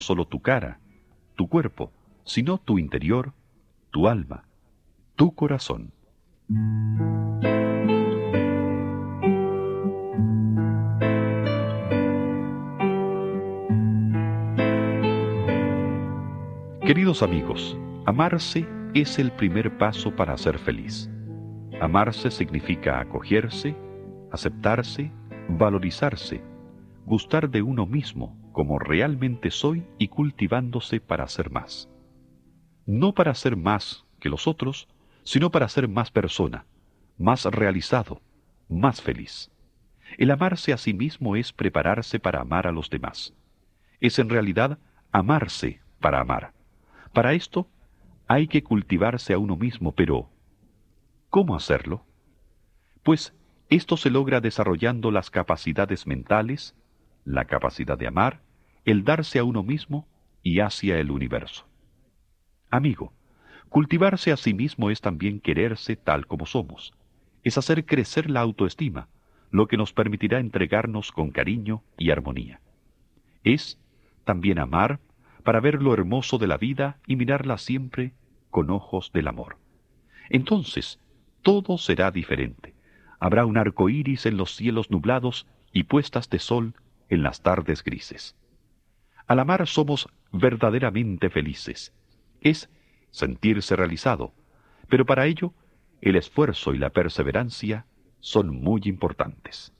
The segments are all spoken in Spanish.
solo tu cara, tu cuerpo, sino tu interior, tu alma, tu corazón. Queridos amigos, amarse es el primer paso para ser feliz. Amarse significa acogerse, aceptarse, valorizarse, gustar de uno mismo como realmente soy y cultivándose para ser más. No para ser más que los otros, sino para ser más persona, más realizado, más feliz. El amarse a sí mismo es prepararse para amar a los demás. Es en realidad amarse para amar. Para esto hay que cultivarse a uno mismo, pero ¿cómo hacerlo? Pues esto se logra desarrollando las capacidades mentales, la capacidad de amar, el darse a uno mismo y hacia el universo. Amigo, cultivarse a sí mismo es también quererse tal como somos. Es hacer crecer la autoestima, lo que nos permitirá entregarnos con cariño y armonía. Es también amar para ver lo hermoso de la vida y mirarla siempre con ojos del amor. Entonces, todo será diferente. Habrá un arco iris en los cielos nublados y puestas de sol en las tardes grises. Al amar somos verdaderamente felices. Es sentirse realizado, pero para ello el esfuerzo y la perseverancia son muy importantes.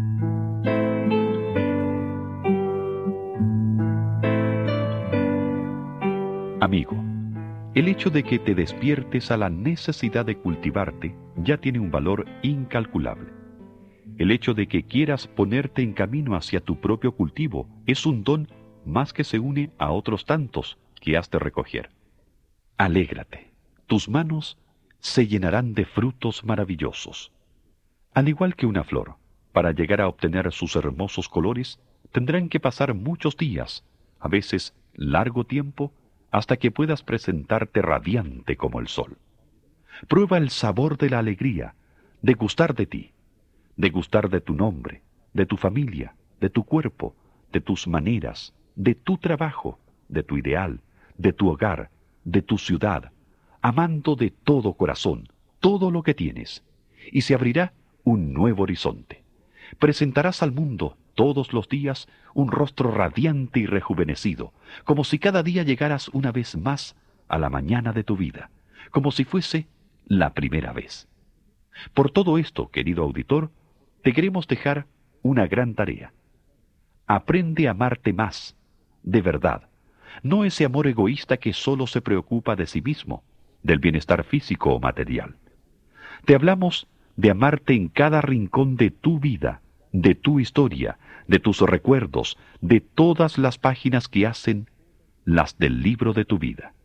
Amigo, el hecho de que te despiertes a la necesidad de cultivarte ya tiene un valor incalculable. El hecho de que quieras ponerte en camino hacia tu propio cultivo es un don más que se une a otros tantos que has de recoger. Alégrate, tus manos se llenarán de frutos maravillosos. Al igual que una flor, para llegar a obtener sus hermosos colores, tendrán que pasar muchos días, a veces largo tiempo, hasta que puedas presentarte radiante como el sol. Prueba el sabor de la alegría, de gustar de ti, de gustar de tu nombre, de tu familia, de tu cuerpo, de tus maneras, de tu trabajo, de tu ideal, de tu hogar, de tu ciudad, amando de todo corazón todo lo que tienes, y se abrirá un nuevo horizonte. Presentarás al mundo todos los días un rostro radiante y rejuvenecido, como si cada día llegaras una vez más a la mañana de tu vida, como si fuese la primera vez. Por todo esto, querido auditor, te queremos dejar una gran tarea. Aprende a amarte más, de verdad, no ese amor egoísta que solo se preocupa de sí mismo, del bienestar físico o material. Te hablamos de amarte en cada rincón de tu vida, de tu historia, de tus recuerdos, de todas las páginas que hacen las del libro de tu vida.